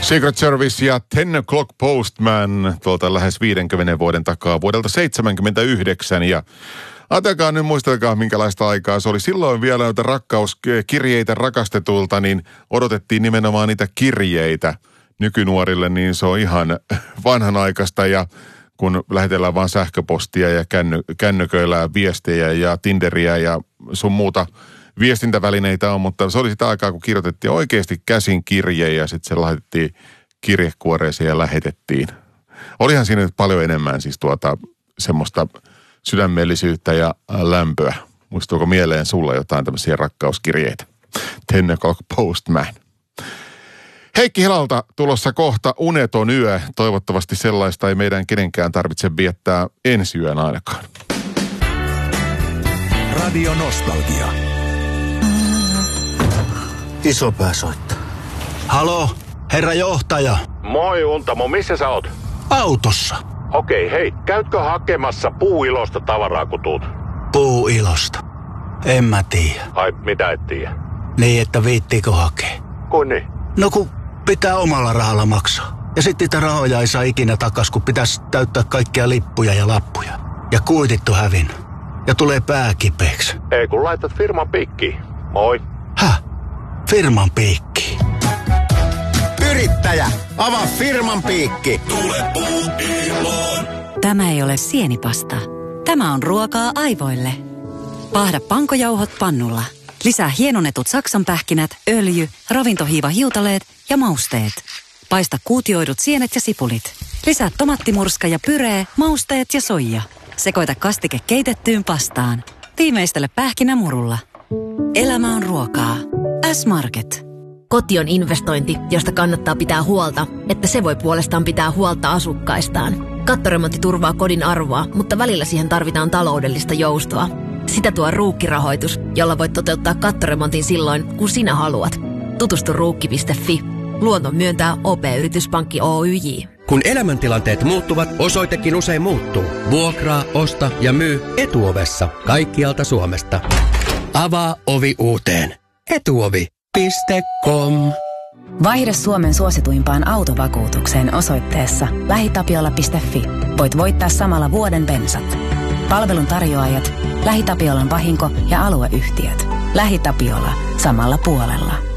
Secret Service ja 10 O'Clock Postman tuolta lähes 50 vuoden takaa vuodelta 1979 ja ajatelkaa nyt, muistelkaa minkälaista aikaa se oli. Silloin vielä noita rakkauskirjeitä rakastetulta, niin odotettiin nimenomaan niitä kirjeitä. Nykynuorille niin se on ihan vanhanaikaista ja kun lähetellään vaan sähköpostia ja kännyköillä viestejä ja Tinderiä ja sun muuta viestintävälineitä on, mutta se oli sitä aikaa, kun kirjoitettiin oikeasti käsin kirje ja sitten se laitettiin kirjekuoreeseen ja lähetettiin. Olihan siinä nyt paljon enemmän siis semmoista sydämellisyyttä ja lämpöä. Muistuuko mieleen sulla jotain tämmöisiä rakkauskirjeitä? 10 O'Clock Postman. Heikki Helalta tulossa kohta uneton yö. Toivottavasti sellaista ei meidän kenenkään tarvitse viettää ensi yön ainakaan. Radio Nostalgia. Isopää soittaa. Halo, herra johtaja. Moi Untamo, missä sä oot? Autossa. Okei, hei, käytkö hakemassa Puuilosta tavaraa kun tuut? Puuilosta? En mä tiedä. Ai, mitä et tiedä? Niin, että viittiikö hakea? Kuin niin? No kun pitää omalla rahalla maksaa. Ja sitten niitä rahoja ei saa ikinä takas, kun pitäisi täyttää kaikkia lippuja ja lappuja. Ja kuitit on hävinnyt. Ja tulee pää kipeäksi. Ei kun laitat firman piikkiin. Moi. Häh? Firman piikki. Yrittäjä, avaa firman piikki. Tule Puuiloon. Tämä ei ole sienipasta. Tämä on ruokaa aivoille. Paahda pankojauhot pannulla. Lisää hienonnetut saksanpähkinät, öljy, ravintohiivahiutaleet ja mausteet. Paista kuutioidut sienet ja sipulit. Lisää tomattimurska ja pyree, mausteet ja soija. Sekoita kastike keitettyyn pastaan. Viimeistele pähkinämurulla. Elämä on ruokaa. S-Market. Koti on investointi, josta kannattaa pitää huolta, että se voi puolestaan pitää huolta asukkaistaan. Kattoremontti turvaa kodin arvoa, mutta välillä siihen tarvitaan taloudellista joustoa. Sitä tuo Ruukki-rahoitus, jolla voit toteuttaa kattoremontin silloin, kun sinä haluat. Tutustu ruukki.fi. Luoton myöntää OP-yrityspankki Oyj. Kun elämäntilanteet muuttuvat, osoitekin usein muuttuu. Vuokraa, osta ja myy Etuovessa kaikkialta Suomesta. Avaa ovi uuteen. Etuovi.com. Vaihda Suomen suosituimpaan autovakuutukseen osoitteessa lähitapiola.fi. Voit voittaa samalla vuoden bensat. Palvelun tarjoajat, LähiTapiolan vahinko- ja alueyhtiöt. LähiTapiola. Samalla puolella.